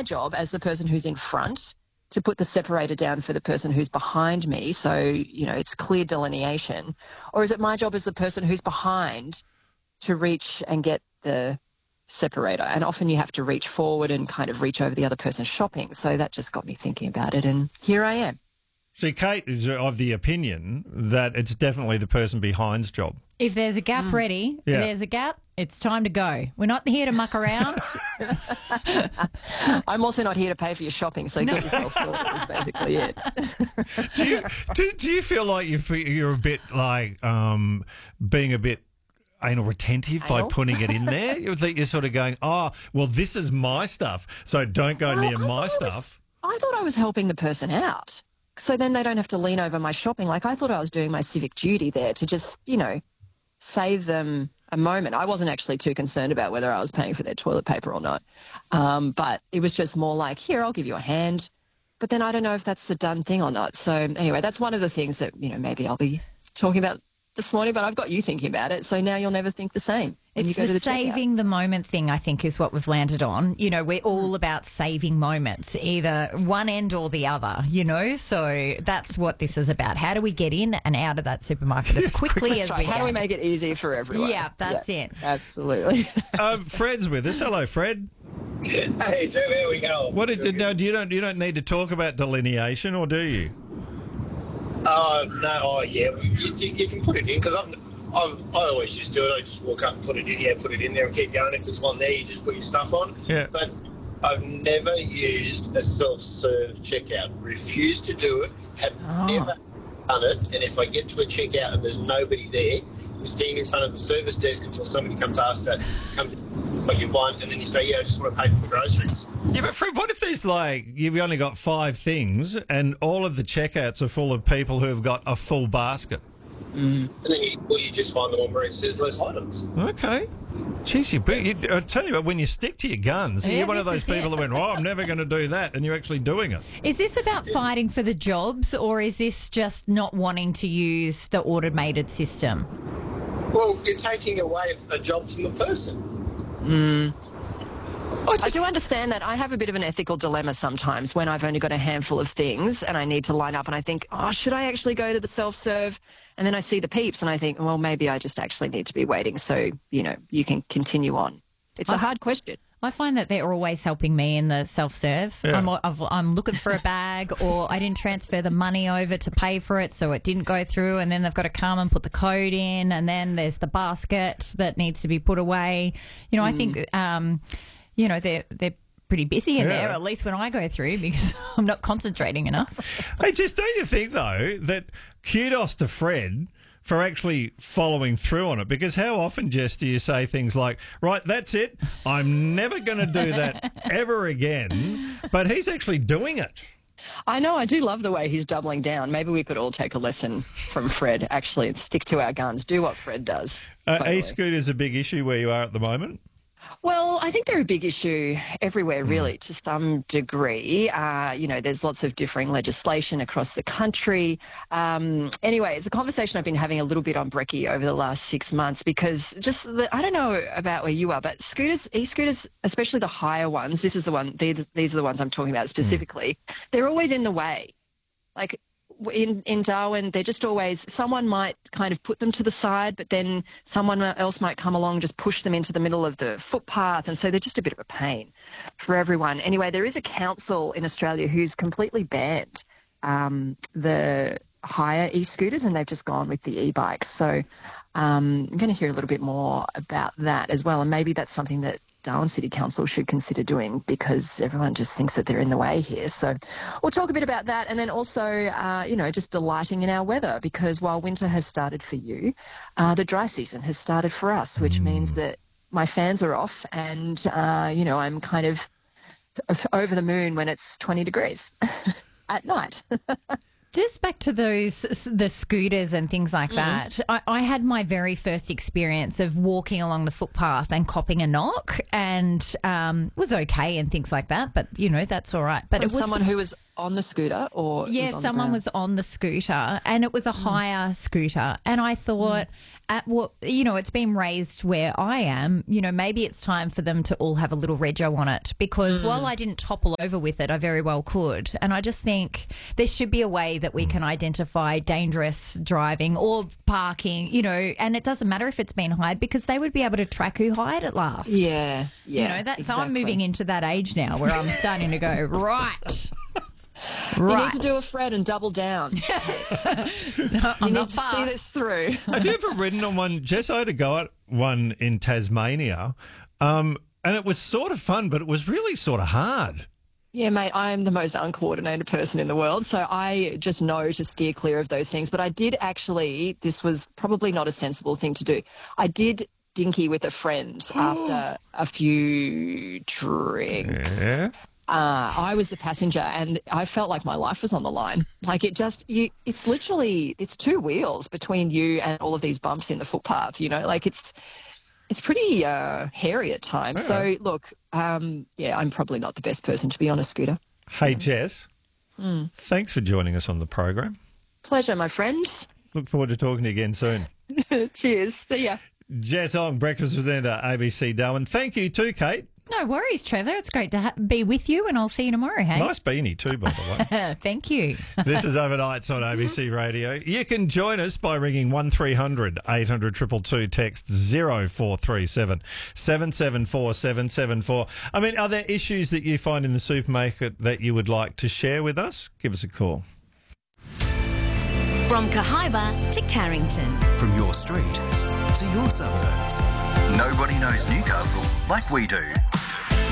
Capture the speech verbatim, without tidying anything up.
my job as the person who's in front to put the separator down for the person who's behind me, so, you know, it's clear delineation? Or is it my job as the person who's behind to reach and get the separator? And often you have to reach forward and kind of reach over the other person's shopping. So that just got me thinking about it, and here I am. See, Kate is of the opinion that it's definitely the person behind's job. If there's a gap Mm. ready, Yeah. there's a gap, it's time to go. We're not here to muck around. I'm also not here to pay for your shopping, so get yourself sorted is basically it. Do you, do, do you feel like you feel you're a bit like um, being a bit anal retentive by Anal? putting it in there? You think you're sort of going, oh, well, this is my stuff, so don't go Well, near I my thought I was- stuff. I thought I was helping the person out, so then they don't have to lean over my shopping. Like, I thought I was doing my civic duty there to just, you know, save them a moment. I wasn't actually too concerned about whether I was paying for their toilet paper or not. Um, but it was just more like, here, I'll give you a hand. But then I don't know if that's the done thing or not. So anyway, that's one of the things that, you know, maybe I'll be talking about this morning, but I've got you thinking about it. So now you'll never think the same. when It's you go the, to the saving the moment thing, I think, is what we've landed on. You know, we're all about saving moments, either one end or the other, you know? So that's what this is about. How do we get in and out of that supermarket as quickly as Checkout. we How do we can? make it easy for everyone? Yeah, that's it. Absolutely. Um, Fred's with us. Hello, Fred. Hey, Jim, here we go. What did, no, you don't you don't need to talk about delineation, or do you? Oh, no, oh, yeah, you, you, you can put it in, because I'm, I'm, I always just do it. I just walk up and put it in, yeah, put it in there and keep going. If there's one there, you just put your stuff on. Yeah. But I've never used a self-serve checkout. Refused to do it, have Oh. never done it, and if I get to a checkout and there's nobody there, you're standing in front of the service desk until somebody comes ask that, comes what you want, and then you say, yeah, I just want to pay for the groceries. Yeah, but Fred, what if there's like, you've only got five things and all of the checkouts are full of people who have got a full basket? And then you, well, you just find the one where it says less items. Okay. Jeez, you, you, I tell you what, when you stick to your guns, Yeah, you're one of this those is people it. that went, oh, I'm never going to do that, and you're actually doing it. Is this about fighting for the jobs, or is this just not wanting to use the automated system? Well, you're taking away a job from the person. I I just, do understand that. I have a bit of an ethical dilemma sometimes when I've only got a handful of things and I need to line up and I think, oh, should I actually go to the self-serve? And then I see the peeps and I think, well, maybe I just actually need to be waiting so, you know, you can continue on. It's a hard question. I find that they're always helping me in the self-serve. Yeah. I'm, I've, I'm looking for a bag, or I didn't transfer the money over to pay for it, so it didn't go through, and then they've got to come and put the code in, and then there's the basket that needs to be put away. You know, I think, um, you know, they're, they're pretty busy in Yeah. there, at least when I go through, because I'm not concentrating enough. hey, just don't you think, though, that kudos to Fred for actually following through on it? Because how often, Jess, do you say things like, right, that's it, I'm never going to do that ever again, but he's actually doing it. I know, I do love the way he's doubling down. Maybe we could all take a lesson from Fred, actually, and stick to our guns, do what Fred does. Uh, Totally. E-scooter's a big issue where you are at the moment. Well, I think they're a big issue everywhere, really, to some degree. Uh, you know, there's lots of differing legislation across the country. Um, anyway, it's a conversation I've been having a little bit on Brekkie over the last six months because just, the, I don't know about where you are, but scooters, e-scooters, especially the higher ones, this is the one, these, these are the ones I'm talking about specifically, they're always in the way. Like, in in Darwin, they're just always, someone might kind of put them to the side, but then someone else might come along, just push them into the middle of the footpath, and so they're just a bit of a pain for everyone. Anyway, there is a council in Australia who's completely banned um, the hire e-scooters, and they've just gone with the e-bikes. So um, I'm going to hear a little bit more about that as well, and maybe that's something that Darwin City Council should consider doing because everyone just thinks that they're in the way here. So we'll talk a bit about that, and then also, uh, you know, just delighting in our weather, because while winter has started for you, uh, the dry season has started for us, which means that my fans are off and, uh, you know, I'm kind of th- over the moon when it's twenty degrees at night. Just back to those, the scooters and things like that. I, I had my very first experience of walking along the footpath and copping a knock, and um, it was okay and things like that. But you know, that's all right. But From it was someone the- who was on the scooter or? Yeah, was on someone the was on the scooter, and it was a hire scooter. And I thought, at what you know, it's been raised where I am. You know, maybe it's time for them to all have a little rego on it, because Mm. while I didn't topple over with it, I very well could. And I just think there should be a way that we can identify dangerous driving or parking. You know, and it doesn't matter if it's been hired, because they would be able to track who hired it last. Yeah, yeah. You know, that's exactly. I'm moving into that age now where I'm starting to go right. You Right. need to do a Fred and double down. No, You I'm need not to far. see this through. Have you ever ridden on one? Jess, I had to go at one in Tasmania, um, and it was sort of fun, but it was really sort of hard. Yeah, mate, I'm the most uncoordinated person in the world, so I just know to steer clear of those things. But I did actually, this was probably not a sensible thing to do. I did dinky with a friend after a few drinks. Yeah. Uh, I was the passenger, and I felt like my life was on the line. Like it just, you, it's literally, it's two wheels between you and all of these bumps in the footpath. You know, like it's, it's pretty uh, hairy at times. Yeah. So look, um, yeah, I'm probably not the best person to be on a scooter. Hey, Jess, thanks for joining us on the program. Pleasure, my friend. Look forward to talking to you again soon. Cheers. See ya. Jess Ong, Breakfast with Enda, A B C Darwin. Thank you too, Kate. No worries, Trevor. It's great to ha- be with you, and I'll see you tomorrow, hey? Nice beanie too, by the way. Thank you. This is Overnights on A B C Radio. You can join us by ringing one three hundred eight hundred two two two, text zero four three seven seven seven four seven seven four. I mean, are there issues that you find in the supermarket that you would like to share with us? Give us a call. From Cahaiba to Carrington. From your street to your suburbs. Nobody knows Newcastle like we do.